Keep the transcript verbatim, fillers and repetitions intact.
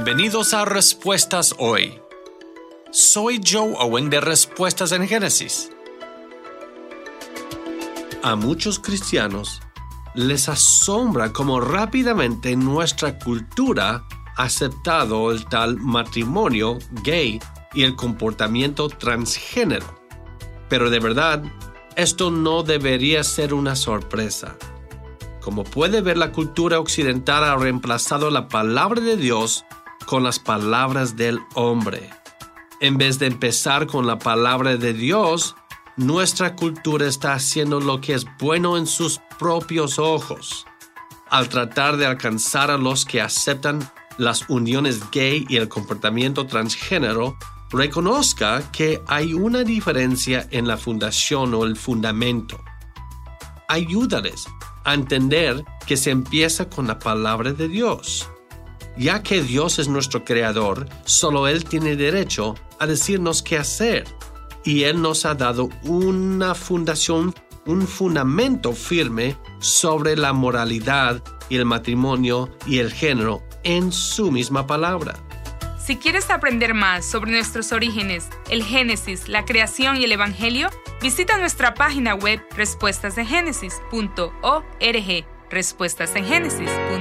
Bienvenidos a Respuestas Hoy. Soy Joe Owen de Respuestas en Génesis. A muchos cristianos les asombra cómo rápidamente nuestra cultura ha aceptado el tal matrimonio gay y el comportamiento transgénero. Pero de verdad, esto no debería ser una sorpresa. Como puede ver, la cultura occidental ha reemplazado la palabra de Dios con las palabras del hombre. En vez de empezar con la palabra de Dios, nuestra cultura está haciendo lo que es bueno en sus propios ojos. Al tratar de alcanzar a los que aceptan las uniones gay y el comportamiento transgénero, reconozca que hay una diferencia en la fundación o el fundamento. Ayúdales a entender que se empieza con la palabra de Dios. Ya que Dios es nuestro creador, solo Él tiene derecho a decirnos qué hacer. Y Él nos ha dado una fundación, un fundamento firme sobre la moralidad y el matrimonio y el género en su misma palabra. Si quieres aprender más sobre nuestros orígenes, el Génesis, la creación y el Evangelio, visita nuestra página web respuestas en génesis punto org, respuestas en génesis punto org.